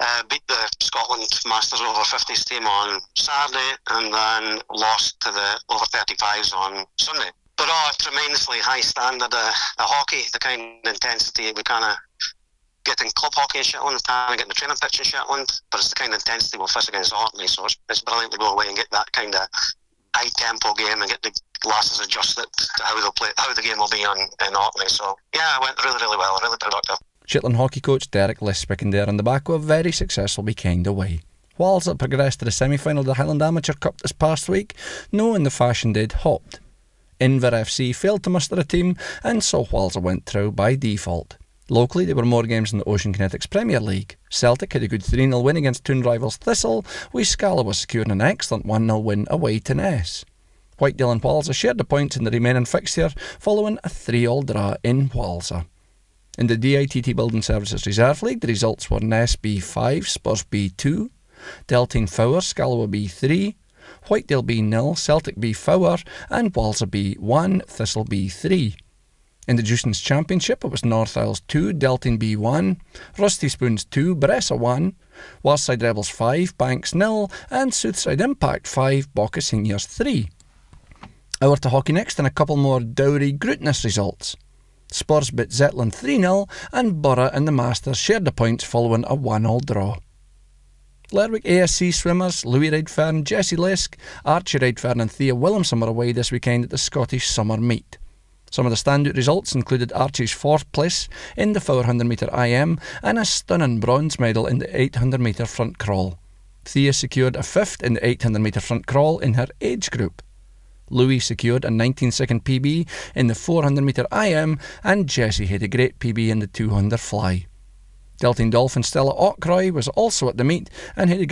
Beat the Scotland Masters over 50s team on Saturday, and then lost to the over 35s on Sunday. But tremendously high standard of hockey, the kind of intensity we kind of get in club hockey in Shetland, kind of get in the training pitch in Shetland, but it's the kind of intensity we'll face against Orkney, so it's brilliant to go away and get that kind of high tempo game and get the lasses adjusted to how they'll play, how the game will be in Orkney. So yeah, it went really, really well, really productive. Shetland hockey coach Derek Lisbick there on the back of a very successful weekend away. Walser progressed to the semi-final of the Highland Amateur Cup this past week, knowing the fashion they'd hopped. Inver FC failed to muster a team, and so Walser went through by default. Locally, there were more games in the Ocean Kinetics Premier League. Celtic had a good 3-0 win against Toon rivals Thistle, with Scala was securing an excellent 1-0 win away to Ness. Whitedale and Walser shared the points in the remaining fixture, following a 3-3 draw in Walser. In the DITT Building Services Reserve League, the results were Ness B5, Spurs B2, Deltine Fower, Scala B3, Whitedale B0, Celtic B4, and Walser B1, Thistle B3. In the Dewsons Championship, it was North Isles 2, Deltine B1, Rusty Spoons 2, Bressa 1, Warside Rebels 5, Banks 0, and Southside Impact 5, Bocca Seniors 3. Over to hockey next, and a couple more Dowry Grootness results. Spurs beat Zetland 3-0, and Borough and the Masters shared the points following a 1-1 draw. Lerwick ASC swimmers Louis Redfern, Jesse Lesk, Archie Redfern and Thea Williamson were away this weekend at the Scottish Summer Meet. Some of the standout results included Archie's 4th place in the 400 metre IM and a stunning bronze medal in the 800 metre front crawl. Thea secured a 5th in the 800 metre front crawl in her age group. Louis secured a 19-second PB in the 400 metre IM, and Jessie had a great PB in the 200 fly. Deltine Dolphin Stella Ockroy was also at the meet and had a